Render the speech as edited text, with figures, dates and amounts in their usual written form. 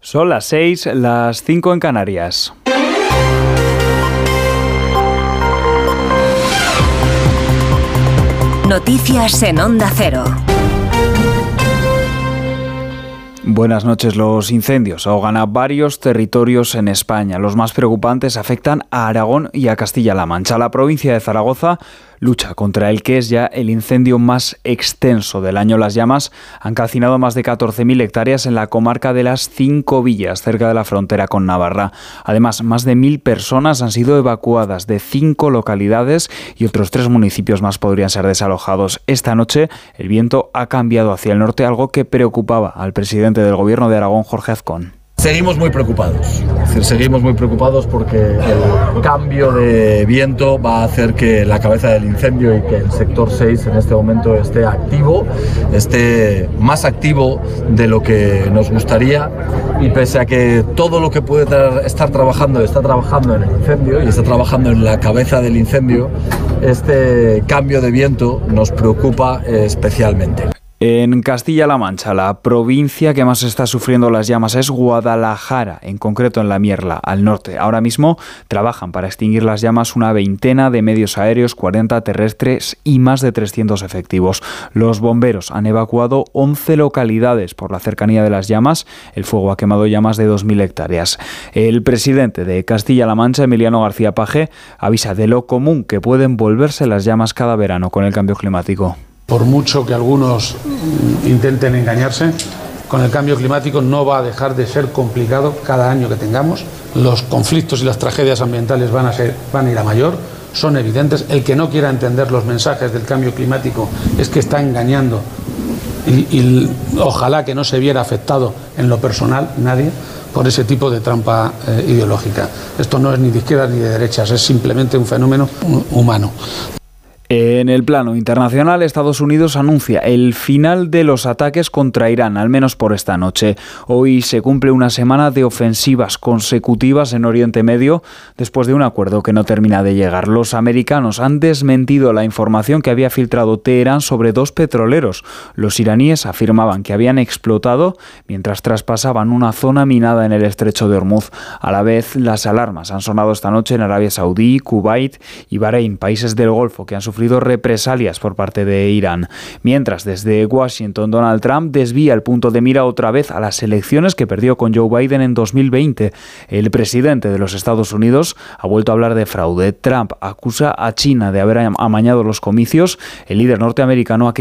Son las 6, las 5 en Canarias. Noticias en Onda Cero. Buenas noches. Los incendios ahogan a varios territorios en España. Los más preocupantes afectan a Aragón y a Castilla-La Mancha. La provincia de Zaragoza lucha contra el que es ya el incendio más extenso del año. Las llamas han calcinado más de 14.000 hectáreas en la comarca de las 5 Villas, cerca de la frontera con Navarra. Además, más de 1.000 personas han sido evacuadas de 5 localidades y otros 3 municipios más podrían ser desalojados. Esta noche el viento ha cambiado hacia el norte, algo que preocupaba al presidente del Gobierno de Aragón, Jorge Azcón. Seguimos muy preocupados, seguimos muy preocupados porque el cambio de viento va a hacer que la cabeza del incendio y que el sector 6 en este momento esté activo, esté más activo de lo que nos gustaría, y pese a que todo lo que puede estar trabajando está trabajando en el incendio y está trabajando en la cabeza del incendio, este cambio de viento nos preocupa especialmente. En Castilla-La Mancha, la provincia que más está sufriendo las llamas es Guadalajara, en concreto en La Mierla, al norte. Ahora mismo trabajan para extinguir las llamas una veintena de medios aéreos, 40 terrestres y más de 300 efectivos. Los bomberos han evacuado 11 localidades por la cercanía de las llamas. El fuego ha quemado ya más de 2.000 hectáreas. El presidente de Castilla-La Mancha, Emiliano García Paje, avisa de lo común que pueden volverse las llamas cada verano con el cambio climático. Por mucho que algunos intenten engañarse, con el cambio climático no va a dejar de ser complicado cada año que tengamos. Los conflictos y las tragedias ambientales van a ir a mayor, son evidentes. El que no quiera entender los mensajes del cambio climático es que está engañando y ojalá que no se viera afectado en lo personal nadie por ese tipo de trampa ideológica. Esto no es ni de izquierdas ni de derechas, es simplemente un fenómeno humano. En el plano internacional, Estados Unidos anuncia el final de los ataques contra Irán, al menos por esta noche. Hoy se cumple una semana de ofensivas consecutivas en Oriente Medio, después de un acuerdo que no termina de llegar. Los americanos han desmentido la información que había filtrado Teherán sobre 2 petroleros. Los iraníes afirmaban que habían explotado mientras traspasaban una zona minada en el estrecho de Hormuz. A la vez, las alarmas han sonado esta noche en Arabia Saudí, Kuwait y Bahrein, países del Golfo que han sufrido represalias por parte de Irán. Mientras, desde Washington, Donald Trump desvía el punto de mira otra vez a las elecciones que perdió con Joe Biden en 2020. El presidente de los Estados Unidos ha vuelto a hablar de fraude. Trump acusa a China de haber amañado los comicios. El líder norteamericano ha